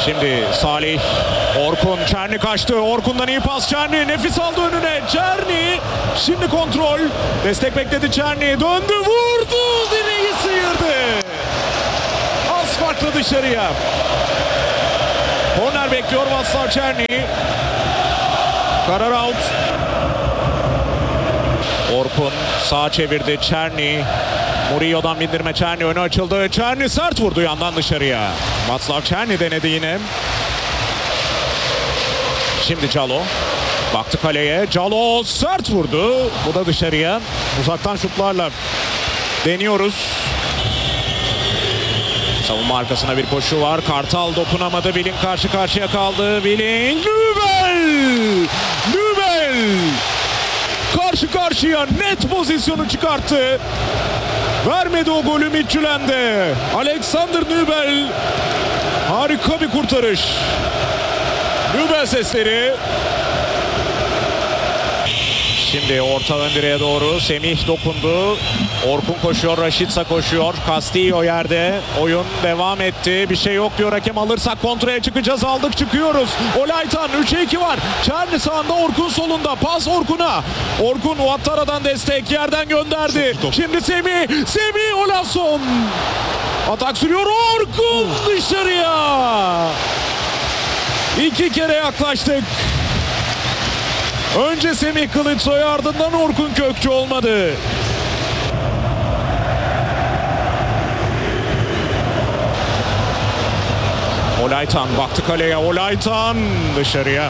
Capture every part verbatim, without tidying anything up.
Şimdi Salih, Orkun, Çerni kaçtı. Orkun'dan iyi pas Çerni. Nefis aldı önüne. Çerni. Şimdi kontrol. Destek bekledi Çerni. Döndü, vurdu. Direği sıyırdı. Az farklı dışarıya. Korner bekliyor Václav Černý. Karar out. Orkun sağa çevirdi Černý. Murillo'dan bindirme Černý öne açıldı. Černý sert vurdu yandan dışarıya. Václav Černý denedi yine. Şimdi Calo. Baktı kaleye. Calo sert vurdu. Bu da dışarıya. Uzaktan şutlarla deniyoruz. Savunma arkasına bir koşu var. Kartal dokunamadı. Billing karşı karşıya kaldı. Billing. Nübel! Nübel! Karşı karşıya net pozisyonu çıkarttı. Vermedi o golü Midtjylland'e. Alexander Nübel. Harika bir kurtarış. Nübel sesleri. Şimdi orta ön direğe doğru Semih dokundu. Orkun koşuyor, Rashica koşuyor. Castillo yerde. Oyun devam etti. Bir şey yok diyor hakem, alırsak kontraya çıkacağız. Aldık, çıkıyoruz. Olaytan üçe iki var. Çerni sağında, Orkun solunda. Pas Orkun'a. Orkun Ouattara'dan destek yerden gönderdi. Şimdi Semih. Semih Olason. Atak sürüyor. Orkun dışarıya. İki kere yaklaştık. Önce Semih Kılıçsoy, ardından Orkun Kökçü olmadı. Olaytan baktı kaleye. Olaytan dışarıya.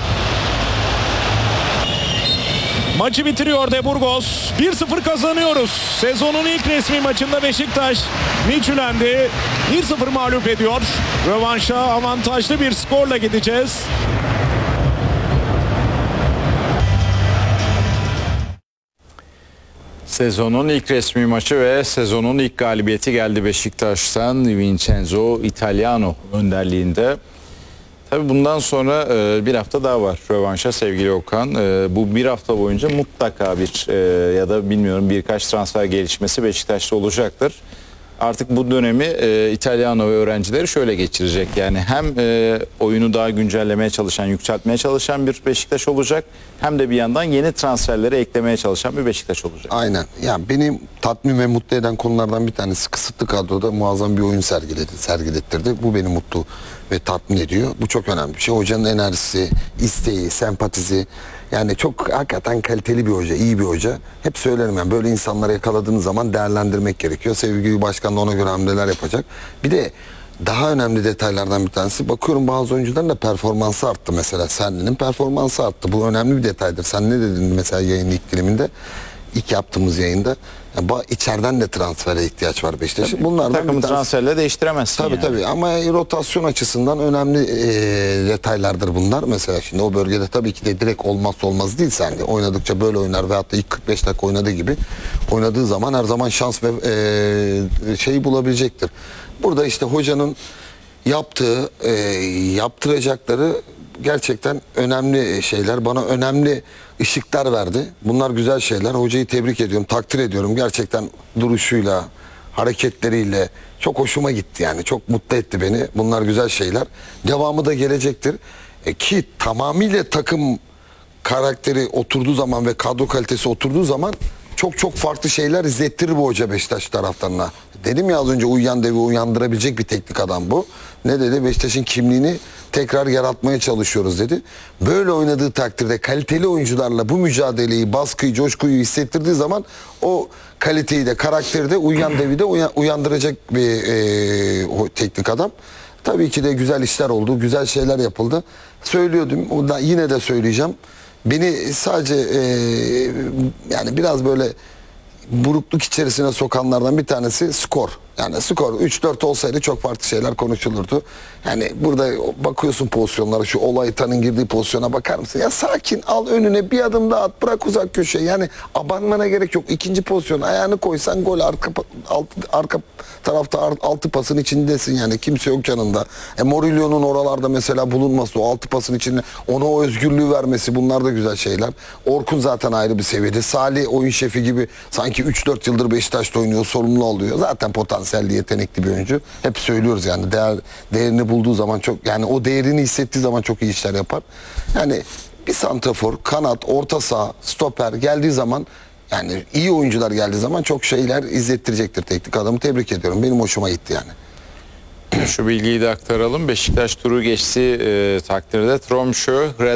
Maçı bitiriyor De Burgos. bir sıfır kazanıyoruz. Sezonun ilk resmi maçında Beşiktaş Midtjylland'i bir sıfır mağlup ediyor. Rövanşa avantajlı bir skorla gideceğiz. Sezonun ilk resmi maçı ve sezonun ilk galibiyeti geldi Beşiktaş'tan. Vincenzo Italiano önderliğinde. Tabii bundan sonra e, bir hafta daha var rövanşa sevgili Okan. E, bu bir hafta boyunca mutlaka bir e, ya da bilmiyorum birkaç transfer gelişmesi Beşiktaş'ta olacaktır. Artık bu dönemi e, İtalyano ve öğrencileri şöyle geçirecek. Yani hem e, oyunu daha güncellemeye çalışan, yükseltmeye çalışan bir Beşiktaş olacak. Hem de bir yandan yeni transferleri eklemeye çalışan bir Beşiktaş olacak. Aynen. Yani beni tatmin ve mutlu eden konulardan bir tanesi kısıtlı kadroda muazzam bir oyun sergiledi, sergilettirdi. Bu beni mutlu ve tatmin ediyor. Bu çok önemli bir şey. Hocanın enerjisi, isteği, sempatisi. Yani çok hakikaten kaliteli bir hoca, iyi bir hoca. Hep söylerim yani, böyle insanları yakaladığınız zaman değerlendirmek gerekiyor. Sevgili Başkan da ona göre hamleler yapacak. Bir de daha önemli detaylardan bir tanesi, bakıyorum bazı oyuncuların da performansı arttı mesela. Senli'nin performansı arttı. Bu önemli bir detaydır. Sen ne dedin mesela yayın ilk diliminde? İlk yaptığımız yayında. Yani içeriden de transfere ihtiyaç var Beşiktaş'ın. Bunlardan takımı transferle değiştiremezsin. Tabii yani. tabii ama rotasyon açısından önemli e, detaylardır bunlar. Mesela şimdi o bölgede tabii ki de direkt olmazsa olmaz değil sende. Oynadıkça böyle oynar veyahut da ilk kırk beş dakika oynadığı gibi oynadığı zaman her zaman şans ve e, şeyi bulabilecektir. Burada işte hocanın yaptığı, e, yaptıracakları gerçekten önemli şeyler. Bana önemli ışıklar verdi. Bunlar güzel şeyler. Hocayı tebrik ediyorum, takdir ediyorum. Gerçekten duruşuyla, hareketleriyle çok hoşuma gitti yani. Çok mutlu etti beni. Bunlar güzel şeyler. Devamı da gelecektir. E ki tamamıyla takım karakteri oturduğu zaman ve kadro kalitesi oturduğu zaman çok çok farklı şeyler izlettirir bu hoca Beşiktaş taraftarına. Dedim ya az önce, uyuyan devi uyandırabilecek bir teknik adam bu. Ne dedi? Beşiktaş'ın kimliğini tekrar yaratmaya çalışıyoruz dedi. Böyle oynadığı takdirde kaliteli oyuncularla bu mücadeleyi, baskıyı, coşkuyu hissettirdiği zaman o kaliteyi de karakteri de uyuyan devi de uyandıracak bir e, o teknik adam. Tabii ki de güzel işler oldu, güzel şeyler yapıldı. Söylüyordum, o da yine de söyleyeceğim. Beni sadece e, yani biraz böyle burukluk içerisine sokanlardan bir tanesi skor. Yani skor üç dört olsaydı çok farklı şeyler konuşulurdu. Yani burada bakıyorsun pozisyonlara, şu Olaytan'ın girdiği pozisyona bakar mısın? Ya sakin, al önüne bir adım daha at, bırak uzak köşeye. Yani abanmana gerek yok. İkinci pozisyon, ayağını koysan gol, arka alt, arka tarafta altı pasın içindesin yani, kimse yok yanında. E Murillo'nun oralarda mesela bulunması, o altı pasın içinde ona o özgürlüğü vermesi, bunlar da güzel şeyler. Orkun zaten ayrı bir seviyede. Salih oyun şefi gibi sanki üç dört yıldır Beşiktaş'ta oynuyor, sorumlu oluyor. Zaten potansiyel potansiyelli, yetenekli bir oyuncu. Hep söylüyoruz yani değer, değerini bulduğu zaman çok, yani o değerini hissettiği zaman çok iyi işler yapar. Yani bir santrafor, kanat, orta saha, stoper geldiği zaman, yani iyi oyuncular geldiği zaman çok şeyler izlettirecektir teknik adamı. Tebrik ediyorum. Benim hoşuma gitti yani. Şu bilgiyi de aktaralım. Beşiktaş turu geçtiği e, takdirde Tromsø,